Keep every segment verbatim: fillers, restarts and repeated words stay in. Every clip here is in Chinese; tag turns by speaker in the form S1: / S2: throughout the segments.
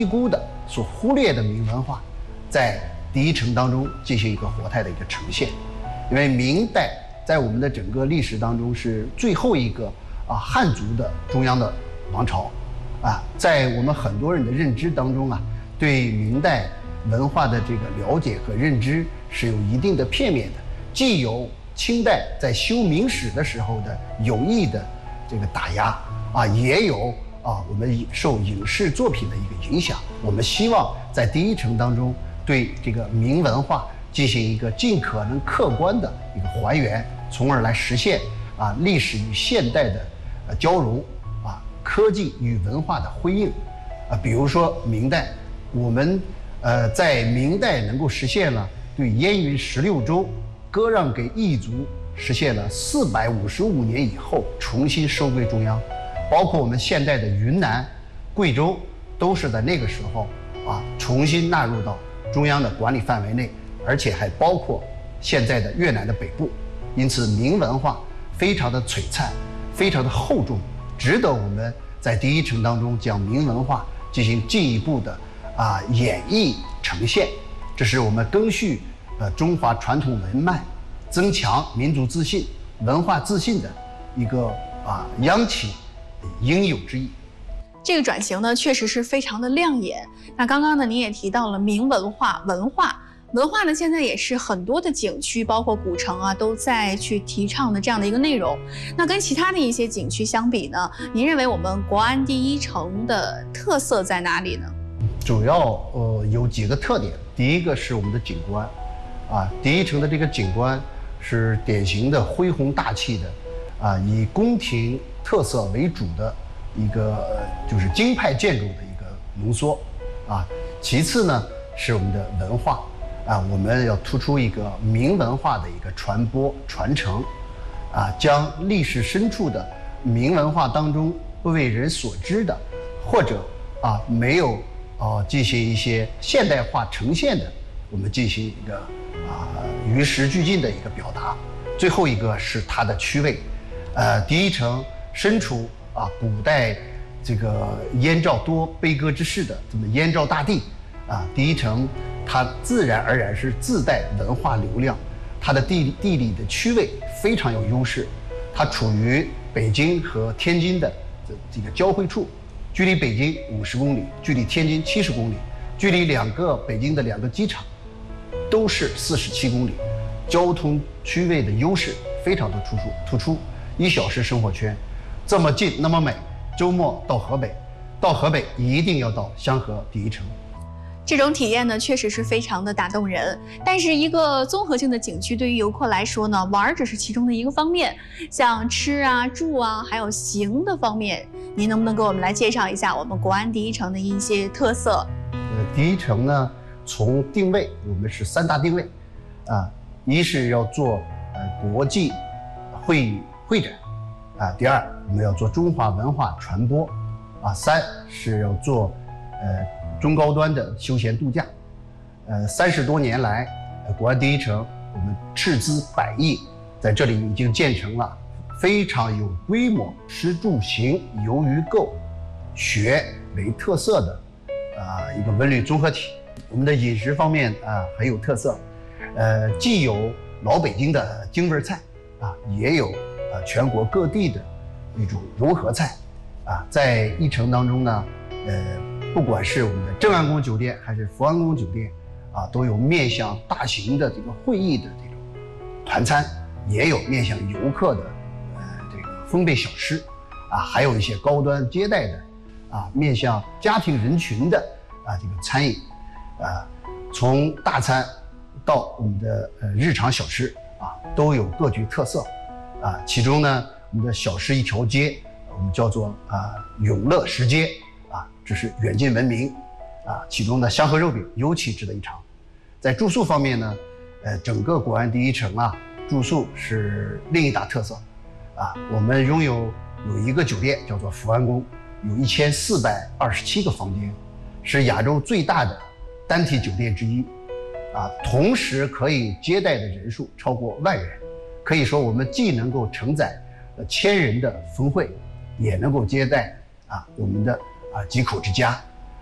S1: 低估的、所忽略的明文化，在第一城当中进行一个活态的一个呈现。因为明代在我们的整个历史当中是最后一个啊汉族的中央的王朝，啊，在我们很多人的认知当中啊，对明代文化的这个了解和认知是有一定的片面的，既有清代在修明史的时候的有意的这个打压啊，也有啊我们受影视作品的一个影响。我们希望在第一城当中对这个明文化进行一个尽可能客观的一个还原，从而来实现啊历史与现代的呃交融，啊科技与文化的辉映。啊，比如说明代，我们呃在明代能够实现了对燕云十六州割让给异族，实现了四百五十五年以后重新收归中央，包括我们现代的云南、贵州，都是在那个时候啊重新纳入到中央的管理范围内，而且还包括现在的越南的北部。因此，明文化非常的璀璨，非常的厚重，值得我们在第一城当中将明文化进行进一步的啊演绎呈现。这是我们更续呃中华传统文脉，增强民族自信、文化自信的一个啊央企应有之义。
S2: 这个转型呢，确实是非常的亮眼。那刚刚呢，您也提到了明文化、文化，文化呢，现在也是很多的景区，包括古城啊，都在去提倡的这样的一个内容。那跟其他的一些景区相比呢，您认为我们国安第一城的特色在哪里呢？
S1: 主要呃有几个特点。第一个是我们的景观，啊，第一城的这个景观是典型的恢宏大气的，啊，以宫廷特色为主的一个呃就是京派建筑的一个浓缩，啊，其次呢是我们的文化，啊，我们要突出一个明文化的一个传播传承，啊，将历史深处的明文化当中不为人所知的，或者啊没有啊进行一些现代化呈现的，我们进行一个啊与时俱进的一个表达。最后一个是它的区位，呃，第一城身处啊古代这个燕赵多悲歌之势的这么燕赵大地，啊，第一城它自然而然是自带文化流量，它的地地理的区位非常有优势，它处于北京和天津的这这个交汇处，距离北京五十公里，距离天津七十公里，距离两个北京的两个机场都是四十七公里，交通区位的优势非常的突出突出，一小时生活圈，这么近那么美。周末到河北，到河北一定要到香河第一城。
S2: 这种体验呢，确实是非常的打动人。但是一个综合性的景区对于游客来说呢，玩只是其中的一个方面，像吃啊、住啊，还有行的方面，您能不能给我们来介绍一下我们国安第一城的一些特色？
S1: 呃，第一城呢，从定位我们是三大定位，啊，一是要做呃国际会议会展，啊，第二我们要做中华文化传播，啊，三是要做呃中高端的休闲度假。呃，三十多年来，呃，国安第一城我们斥资百亿，在这里已经建成了非常有规模、吃住行游娱购学为特色的啊、呃、一个文旅综合体。我们的饮食方面啊、呃、很有特色，呃，既有老北京的京味菜啊，也有呃全国各地的一种融合菜啊，在一城当中呢，呃，不管是我们的正安宫酒店还是福安宫酒店啊，都有面向大型的这个会议的这种团餐，也有面向游客的呃这个风味小吃啊，还有一些高端接待的啊，面向家庭人群的啊这个餐饮啊，从大餐到我们的呃日常小吃啊，都有各具特色啊。其中呢，我们的小吃一条街，我们叫做啊永乐食街啊，这是远近闻名啊。其中的香河肉饼尤其值得一尝。在住宿方面呢，呃，整个国安第一城啊，住宿是另一大特色啊。我们拥有有一个酒店叫做福安宫，有一千四百二十七个房间，是亚洲最大的单体酒店之一啊。同时可以接待的人数超过万人，可以说我们既能够承载千人的峰会，也能够接待啊我们的啊几口之家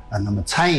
S1: 啊，那么餐饮。